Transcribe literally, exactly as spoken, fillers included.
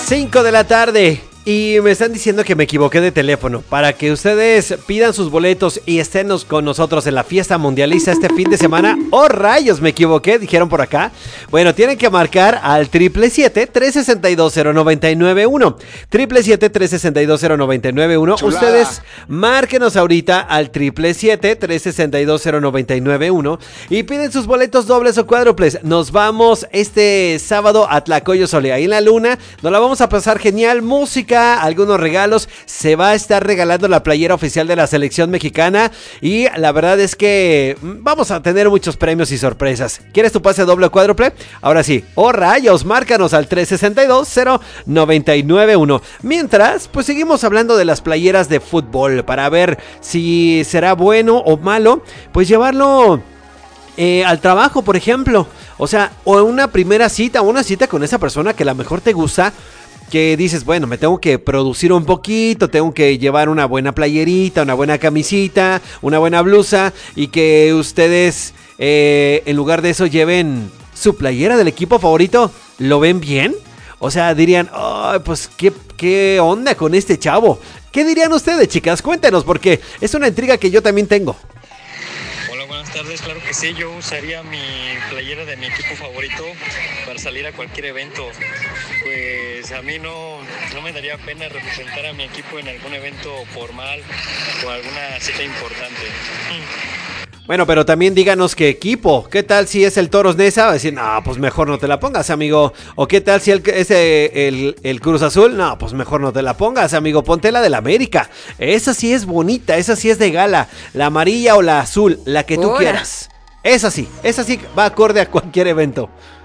cinco de la tarde. Y me están diciendo que me equivoqué de teléfono. Para que ustedes pidan sus boletos y estén con nosotros en la fiesta mundialista este fin de semana. ¡Oh, rayos! Me equivoqué, dijeron por acá. Bueno, tienen que marcar al siete siete siete, tres seis dos, cero nueve nueve uno. siete siete siete, tres seis dos, cero nueve nueve uno. Chulada. Ustedes márquenos ahorita al siete siete siete, tres seis dos, cero nueve nueve uno y piden sus boletos dobles o cuádruples. Nos vamos este sábado a Tlacoyo Sole, ahí en la luna. Nos la vamos a pasar genial. Música, algunos regalos, se va a estar regalando la playera oficial de la selección mexicana y la verdad es que vamos a tener muchos premios y sorpresas. ¿Quieres tu pase doble o cuádruple? Ahora sí, ¡oh, rayos! Márcanos al tres seis dos, cero nueve nueve uno. Mientras, pues seguimos hablando de las playeras de fútbol para ver si será bueno o malo, pues llevarlo eh, al trabajo, por ejemplo. O sea, o una primera cita, o una cita con esa persona que a lo mejor te gusta, que dices, bueno, me tengo que producir un poquito, tengo que llevar una buena playerita, una buena camisita, una buena blusa, y que ustedes, eh, en lugar de eso, lleven su playera del equipo favorito. ¿Lo ven bien? O sea, dirían, oh, pues, ¿qué, ¿qué onda con este chavo? ¿Qué dirían ustedes, chicas? Cuéntenos, porque es una intriga que yo también tengo. Buenas tardes, claro que sí, yo usaría mi playera de mi equipo favorito para salir a cualquier evento. Pues a mí no, no me daría pena representar a mi equipo en algún evento formal o alguna cita importante. Bueno, pero también díganos qué equipo. ¿Qué tal si es el Toros Neza? Va a decir, no, pues mejor no te la pongas, amigo. ¿O qué tal si el, es el, el Cruz Azul? No, pues mejor no te la pongas, amigo. Ponte la del América. Esa sí es bonita, esa sí es de gala. La amarilla o la azul, la que tú Ahora. quieras. Esa sí, esa sí va acorde a cualquier evento.